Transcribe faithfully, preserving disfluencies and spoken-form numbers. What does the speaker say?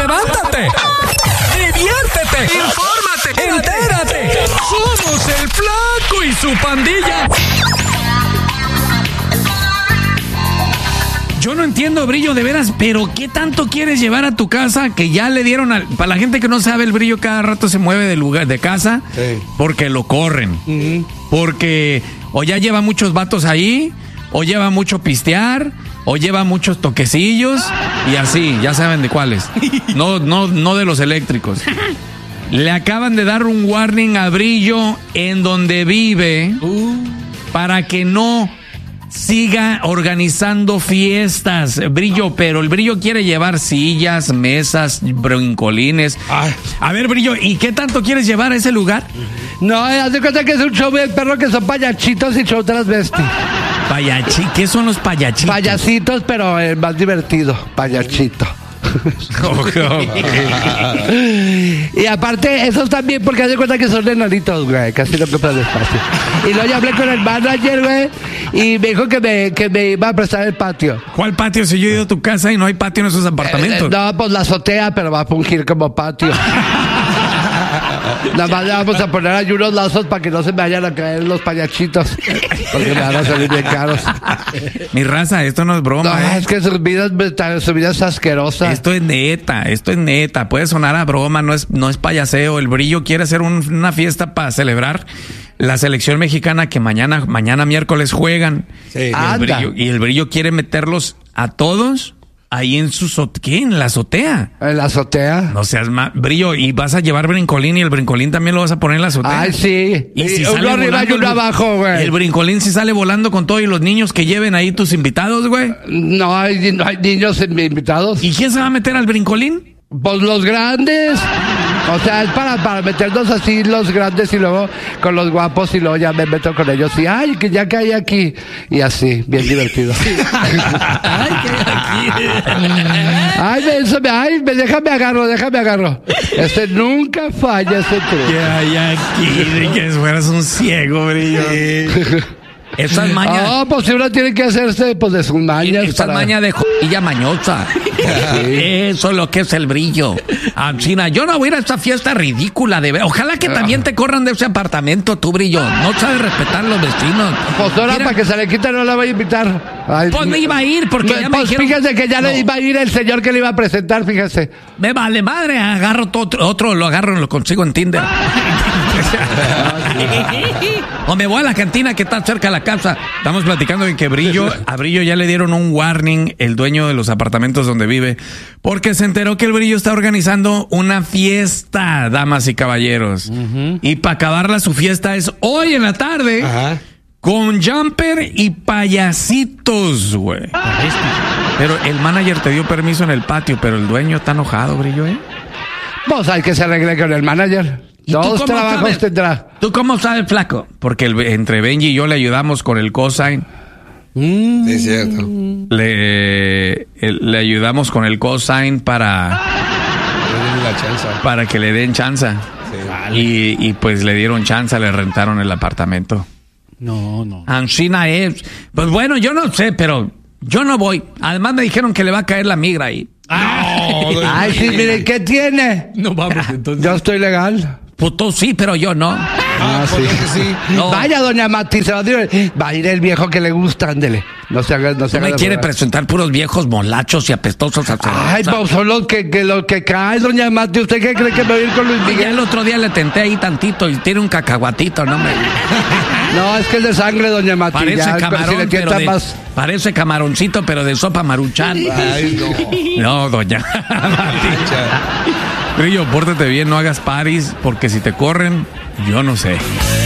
levántate, diviértete, infórmate, entérate. Somos el Flaco y su pandilla. Yo no entiendo, Brillo, de veras, pero ¿qué tanto quieres llevar a tu casa que ya le dieron al... Para la gente que no sabe, el Brillo cada rato se mueve de lugar, de casa, sí, porque lo corren. Uh-huh. Porque o ya lleva muchos vatos ahí, o lleva mucho pistear, o lleva muchos toquecillos, y así, ya saben de cuáles. No, no, no de los eléctricos. Le acaban de dar un warning a Brillo en donde vive, uh. para que no siga organizando fiestas, Brillo, pero el Brillo quiere llevar sillas, mesas, brincolines. Ay. A ver, Brillo, ¿y qué tanto quieres llevar a ese lugar? No, haz de cuenta que es un show de perro que son payachitos y show transvesti. Payachi, ¿qué son los payachitos? Payasitos, pero el más divertido, payachito. Y aparte, esos también, porque haz de cuenta que son enanitos, güey, casi no compran espacio. Y luego ya hablé con el manager, güey, y me dijo que me, que me iba a prestar el patio. ¿Cuál patio? Si yo he ido a tu casa y no hay patio en esos apartamentos. Eh, no, pues la azotea, pero va a fungir como patio. Nada más le vamos a poner ahí unos lazos para que no se me vayan a caer los payachitos, porque me van a salir bien caros. Mi raza, esto no es broma. No, ¿eh? es que su vida, su vida es asquerosa. Esto es neta, esto es neta. Puede sonar a broma, no es, no es payaseo. El Brillo quiere hacer un, una fiesta para celebrar la selección mexicana que mañana, mañana miércoles juegan. Sí, y, el Brillo, y el Brillo quiere meterlos a todos ahí en su... ¿Qué? ¿En la azotea? ¿En la azotea? No seas más... Brillo, y vas a llevar brincolín y el brincolín también lo vas a poner en la azotea. Ay, sí. Y, y si uno arriba y uno abajo, güey. El brincolín si sale volando con todo y los niños que lleven ahí tus invitados, güey. No hay, no hay niños invitados. ¿Y quién se va a meter al brincolín? Pues los grandes. O sea, es para, para meternos así los grandes y luego con los guapos y luego ya me meto con ellos y ay, que ya caí aquí. Y así, bien divertido. Ay, que aquí. Ay, me, eso me, ay, me, déjame agarro, déjame agarro. Este nunca falla ese truco. Que hay aquí, de que fueras un ciego, Brillo. Estas mañas. Ah, pues si uno tiene que hacerse pues de sus mañas. Estas para... mañas de jodilla mañosa. Sí. Eso es lo que es el Brillo. Ancina, yo no voy a ir a esta fiesta ridícula de ver. Ojalá que también te corran de ese apartamento, tú, Brillo. No sabes respetar a los vecinos. Pues ahora para que se le quite no la voy a invitar. Ay, pues me iba a ir porque me, ya pues me dijeron... Fíjese que ya no. le iba a ir el señor que le iba a presentar, fíjese. Me vale madre, agarro otro, otro lo agarro, lo consigo en Tinder. O me voy a la cantina que está cerca de la casa. Estamos platicando de que Brillo, a Brillo ya le dieron un warning el dueño de los apartamentos donde vive, porque se enteró que el Brillo está organizando una fiesta, damas y caballeros. Uh-huh. Y para acabarla su fiesta es hoy en la tarde. Ajá. Con jumper y payasitos, güey. Pero el manager te dio permiso en el patio, pero el dueño está enojado, Brillo, ¿eh? Pues hay que se arregle con el manager. Dos trabajos sabes? tendrá. ¿Tú cómo sabes, Flaco? Porque el, entre Benji y yo le ayudamos con el cosign. Mm. Sí, es cierto. Le, el, le ayudamos con el cosign para... La chanza. Para que le den chanza. Sí. Vale. Y, y pues le dieron chanza, le rentaron el apartamento. No, no. Ancina es... Pues bueno, yo no sé, pero yo no voy. Además me dijeron que le va a caer la migra ahí. No, ay, sí, mire, ¿qué tiene? No vamos, entonces. Yo estoy legal. Pues tú sí, pero yo no. Ah, sí. sí. No. Vaya, doña Mati, se va a ir, va a ir el viejo que le gusta, ándele. No se haga, no se haga. Me quiere presentar puros viejos molachos y apestosos. Ay, pues son los que, que, los que caen, doña Mati. ¿Usted qué cree que me voy a ir con Luis Miguel? Ya el otro día le tenté ahí tantito y tiene un cacahuatito, ¿no? Me... No, es que es de sangre, doña Mati. Parece ya, camarón, si le pero de, más... parece camaroncito, pero de sopa maruchan. Ay, no. No, doña Mati. Brillo, pórtate bien, no hagas paris, porque si te corren, yo no sé.